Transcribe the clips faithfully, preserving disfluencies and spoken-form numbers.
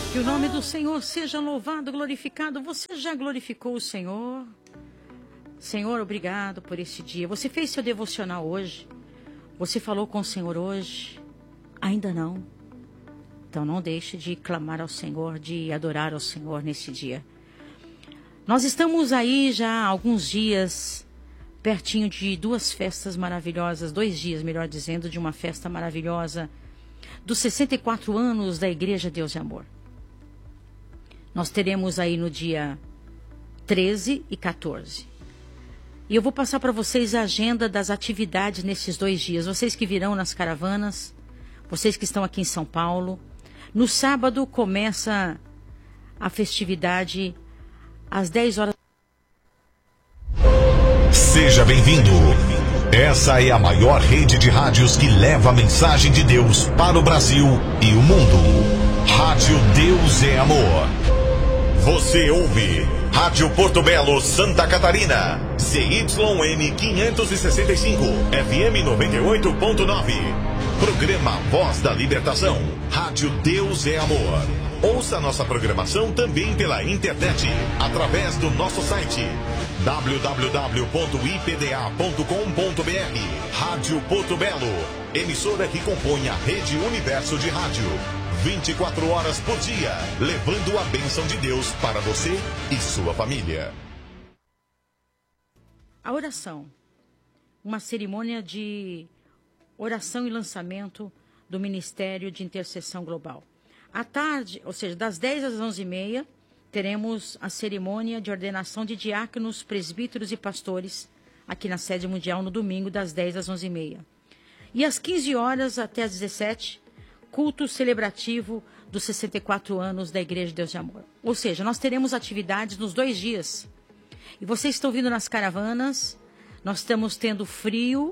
Que o nome do Senhor seja louvado, glorificado. Você já glorificou o Senhor? Senhor, obrigado por esse dia. Você fez seu devocional hoje? Você falou com o Senhor hoje? Ainda não? Então não deixe de clamar ao Senhor, de adorar ao Senhor nesse dia. Nós estamos aí já há alguns dias, pertinho de duas festas maravilhosas, dois dias, melhor dizendo, de uma festa maravilhosa, dos sessenta e quatro anos da Igreja Deus e Amor. Nós teremos aí no dia treze e quatorze. E eu vou passar para vocês a agenda das atividades nesses dois dias. Vocês que virão nas caravanas, vocês que estão aqui em São Paulo. No sábado começa a festividade às dez horas. Seja bem-vindo. Essa é a maior rede de rádios que leva a mensagem de Deus para o Brasil e o mundo. Rádio Deus é Amor. Você ouve Rádio Porto Belo, Santa Catarina, C Y N quinhentos e sessenta e cinco, F M noventa e oito ponto nove. Programa Voz da Libertação, Rádio Deus é Amor. Ouça nossa programação também pela internet, através do nosso site w w w ponto i p d a ponto com ponto b r. Rádio Porto Belo, emissora que compõe a Rede Universo de Rádio. vinte e quatro horas por dia, levando a bênção de Deus para você e sua família. A oração, uma cerimônia de oração e lançamento do Ministério de Intercessão Global. À tarde, ou seja, das dez às onze e meia, teremos a cerimônia de ordenação de diáconos, presbíteros e pastores aqui na sede mundial no domingo, das dez às onze e meia. E às quinze horas até às dezessete, culto celebrativo dos sessenta e quatro anos da Igreja de Deus de Amor. Ou seja, nós teremos atividades nos dois dias. E vocês estão vindo nas caravanas, nós estamos tendo frio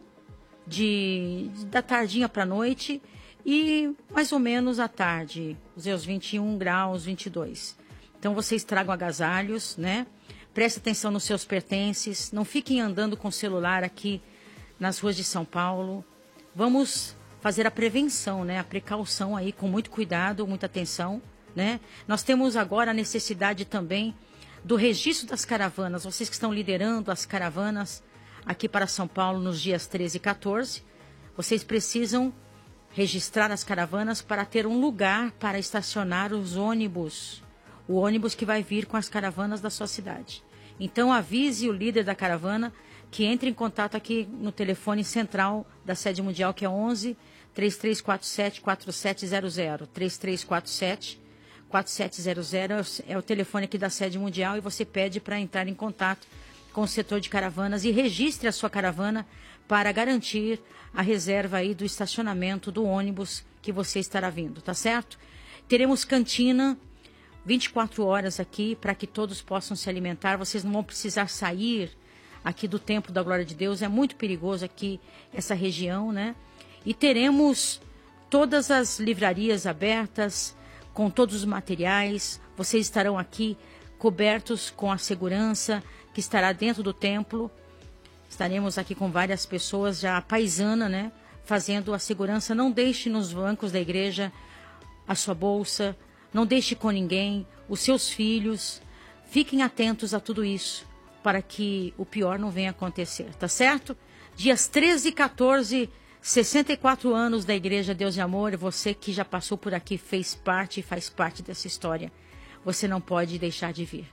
de, da tardinha para a noite e mais ou menos à tarde, os seus vinte e um graus, vinte e dois. Então vocês tragam agasalhos, né? Prestem atenção nos seus pertences, não fiquem andando com o celular aqui nas ruas de São Paulo. Vamos fazer a prevenção, né? A precaução aí, com muito cuidado, muita atenção, né? Nós temos agora a necessidade também do registro das caravanas. Vocês que estão liderando as caravanas aqui para São Paulo nos dias treze e quatorze, vocês precisam registrar as caravanas para ter um lugar para estacionar os ônibus, o ônibus que vai vir com as caravanas da sua cidade. Então avise o líder da caravana que entre em contato aqui no telefone central da sede mundial, que é onze, três três quatro sete, quatro sete zero zero. três três quatro sete, quatro sete zero zero é o telefone aqui da sede mundial, e você pede para entrar em contato com o setor de caravanas e registre a sua caravana para garantir a reserva aí do estacionamento do ônibus que você estará vindo, tá certo? Teremos cantina vinte e quatro horas aqui para que todos possam se alimentar. Vocês não vão precisar sair aqui do Templo da Glória de Deus, é muito perigoso aqui essa região, né? E teremos todas as livrarias abertas, com todos os materiais. Vocês estarão aqui cobertos com a segurança que estará dentro do templo. Estaremos aqui com várias pessoas já paisana, né? Fazendo a segurança. Não deixe nos bancos da igreja a sua bolsa. Não deixe com ninguém, os seus filhos. Fiquem atentos a tudo isso, para que o pior não venha acontecer, tá certo? Dias treze e quatorze, sessenta e quatro anos da Igreja Deus de Amor. Você que já passou por aqui, fez parte e faz parte dessa história. Você não pode deixar de vir.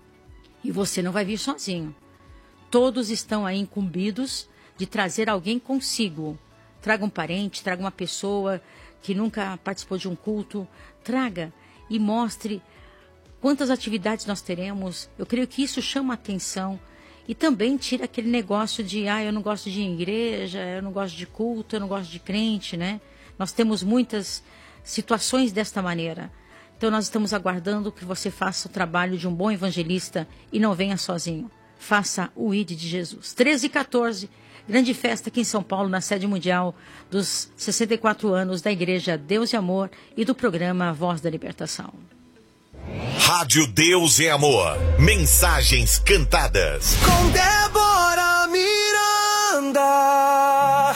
E você não vai vir sozinho. Todos estão aí incumbidos de trazer alguém consigo. Traga um parente, traga uma pessoa que nunca participou de um culto. Traga e mostre quantas atividades nós teremos. Eu creio que isso chama a atenção. E também tira aquele negócio de, ah, eu não gosto de igreja, eu não gosto de culto, eu não gosto de crente, né? Nós temos muitas situações desta maneira. Então nós estamos aguardando que você faça o trabalho de um bom evangelista e não venha sozinho. Faça o I D de Jesus. treze e quatorze, grande festa aqui em São Paulo, na sede mundial dos sessenta e quatro anos da Igreja Deus e Amor e do programa Voz da Libertação. Rádio Deus é Amor. Mensagens cantadas. Com Débora Miranda.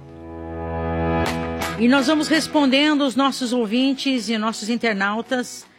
E nós vamos respondendo os nossos ouvintes e nossos internautas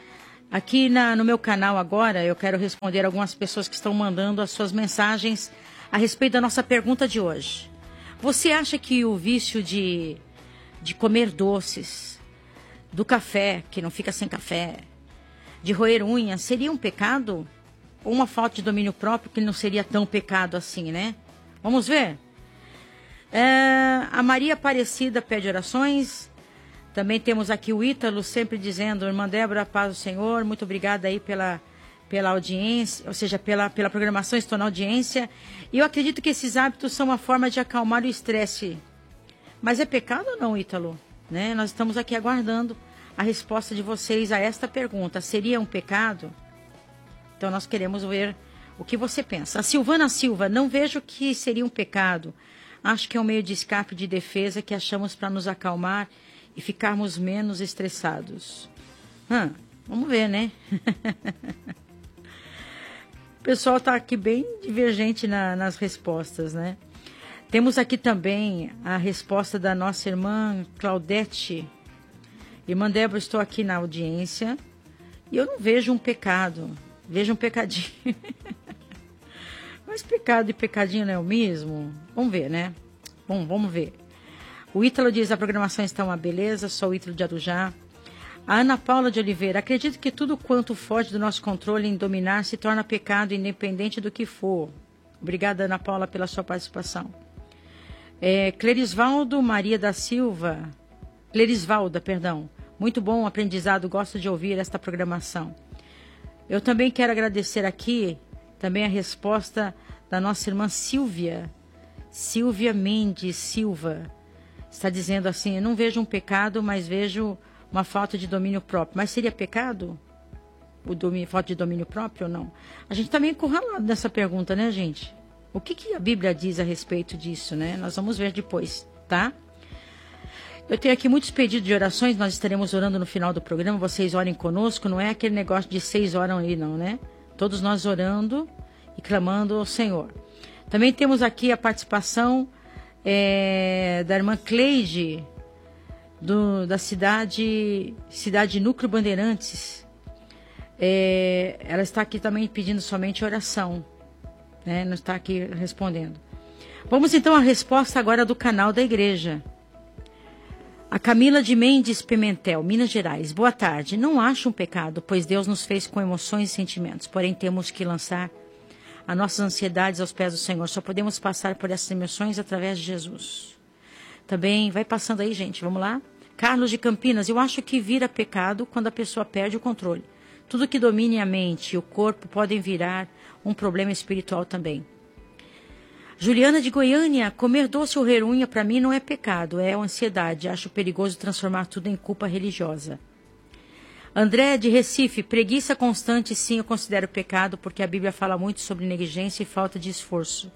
Aqui na, no meu canal agora, eu quero responder algumas pessoas que estão mandando as suas mensagens a respeito da nossa pergunta de hoje. Você acha que o vício de, de comer doces, do café, que não fica sem café, de roer unha, seria um pecado? Ou uma falta de domínio próprio que não seria tão pecado assim, né? Vamos ver? É, a Maria Aparecida pede orações. Também temos aqui o Ítalo sempre dizendo: irmã Débora, paz do Senhor, muito obrigada aí pela, pela audiência, ou seja, pela, pela programação, estou na audiência. E eu acredito que esses hábitos são uma forma de acalmar o estresse. Mas é pecado ou não, Ítalo? Né? Nós estamos aqui aguardando a resposta de vocês a esta pergunta. Seria um pecado? Então nós queremos ver o que você pensa. A Silvana Silva: não vejo que seria um pecado. Acho que é um meio de escape, de defesa que achamos para nos acalmar e ficarmos menos estressados. Hum, vamos ver, né? O pessoal está aqui bem divergente na, nas respostas, né? Temos aqui também a resposta da nossa irmã Claudete. Irmã Débora, estou aqui na audiência e eu não vejo um pecado. Vejo um pecadinho. Mas pecado e pecadinho não é o mesmo? Vamos ver, né? Bom, vamos ver. O Ítalo diz: a programação está uma beleza, sou o Ítalo de Arujá. A Ana Paula de Oliveira: acredito que tudo quanto foge do nosso controle em dominar se torna pecado, independente do que for. Obrigada, Ana Paula, pela sua participação. É, Clerisvaldo Maria da Silva, Clerisvalda, perdão. Muito bom aprendizado, gosto de ouvir esta programação. Eu também quero agradecer aqui também a resposta da nossa irmã Silvia, Silvia Mendes Silva. Está dizendo assim: eu não vejo um pecado, mas vejo uma falta de domínio próprio. Mas seria pecado o domínio, falta de domínio próprio ou não? A gente está meio encurralado nessa pergunta, né, gente? O que, que a Bíblia diz a respeito disso, né? Nós vamos ver depois, tá? Eu tenho aqui muitos pedidos de orações, nós estaremos orando no final do programa, vocês orem conosco, não é aquele negócio de seis oram aí não, né? Todos nós orando e clamando ao Senhor. Também temos aqui a participação é, da irmã Cleide, do, da cidade, cidade Núcleo Bandeirantes. É, ela está aqui também pedindo somente oração, né? Não está aqui respondendo. Vamos então à resposta agora do canal da igreja. A Camila de Mendes Pimentel, Minas Gerais. Boa tarde. Não acho um pecado, pois Deus nos fez com emoções e sentimentos. Porém, temos que lançar as nossas ansiedades aos pés do Senhor. Só podemos passar por essas emoções através de Jesus. Também, vai passando aí, gente. Vamos lá? Carlos de Campinas. Eu acho que vira pecado quando a pessoa perde o controle. Tudo que domine a mente e o corpo podem virar um problema espiritual também. Juliana de Goiânia: comer doce ou roer unha para mim não é pecado, é ansiedade. Acho perigoso transformar tudo em culpa religiosa. André de Recife: preguiça constante, sim, eu considero pecado, porque a Bíblia fala muito sobre negligência e falta de esforço.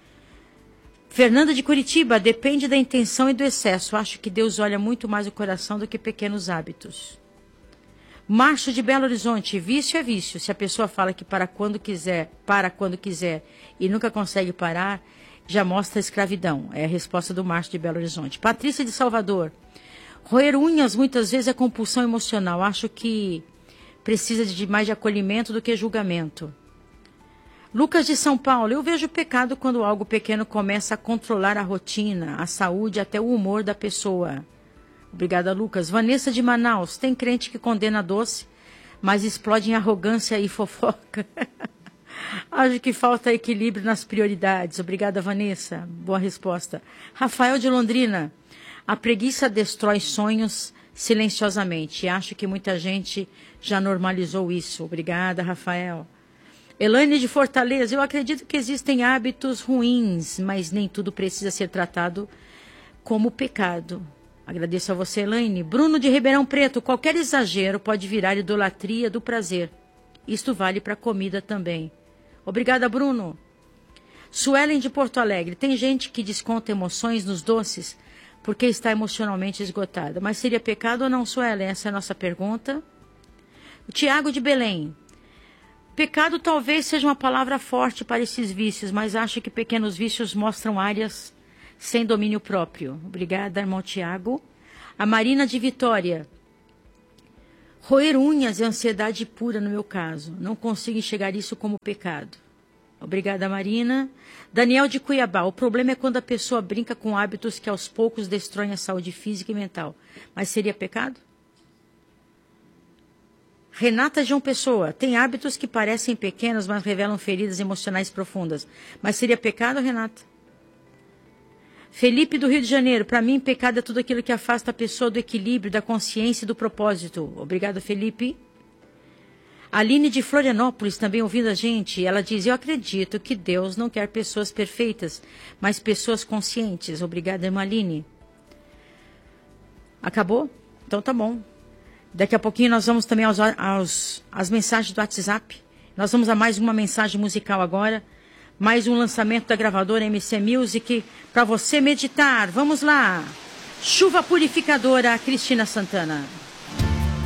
Fernanda de Curitiba: depende da intenção e do excesso. Acho que Deus olha muito mais o coração do que pequenos hábitos. Márcio de Belo Horizonte: vício é vício. Se a pessoa fala que para quando quiser, para quando quiser e nunca consegue parar, já mostra escravidão. É a resposta do Márcio de Belo Horizonte. Patrícia de Salvador: roer unhas muitas vezes é compulsão emocional. Acho que precisa de mais de acolhimento do que julgamento. Lucas de São Paulo: eu vejo pecado quando algo pequeno começa a controlar a rotina, a saúde, até o humor da pessoa. Obrigada, Lucas. Vanessa de Manaus: tem crente que condena doce, mas explode em arrogância e fofoca. Acho que falta equilíbrio nas prioridades. Obrigada, Vanessa. Boa resposta. Rafael de Londrina: a preguiça destrói sonhos silenciosamente. Acho que muita gente já normalizou isso. Obrigada, Rafael. Elaine de Fortaleza: eu acredito que existem hábitos ruins, mas nem tudo precisa ser tratado como pecado. Agradeço a você, Elaine. Bruno de Ribeirão Preto: qualquer exagero pode virar idolatria do prazer. Isto vale para a comida também. Obrigada, Bruno. Suelen de Porto Alegre: tem gente que desconta emoções nos doces porque está emocionalmente esgotada. Mas seria pecado ou não, Suelen? Essa é a nossa pergunta. O Tiago de Belém: pecado talvez seja uma palavra forte para esses vícios, mas acho que pequenos vícios mostram áreas sem domínio próprio. Obrigada, irmão Tiago. A Marina de Vitória: Roer unhas é ansiedade pura no meu caso. Não consigo enxergar isso como pecado. Obrigada, Marina. Daniel de Cuiabá. O problema é quando a pessoa brinca com hábitos que aos poucos destroem a saúde física e mental. Mas seria pecado? Renata João Pessoa. Tem hábitos que parecem pequenos, mas revelam feridas emocionais profundas. Mas seria pecado, Renata? Felipe do Rio de Janeiro. Para mim, pecado é tudo aquilo que afasta a pessoa do equilíbrio, da consciência e do propósito. Obrigado, Felipe. Aline de Florianópolis, também ouvindo a gente, ela diz, eu acredito que Deus não quer pessoas perfeitas, mas pessoas conscientes. Obrigada, irmã Aline. Acabou? Então tá bom. Daqui a pouquinho nós vamos também aos, aos, às mensagens do WhatsApp. Nós vamos a mais uma mensagem musical agora. Mais um lançamento da gravadora M C Music para você meditar. Vamos lá. Chuva Purificadora, Cristina Santana.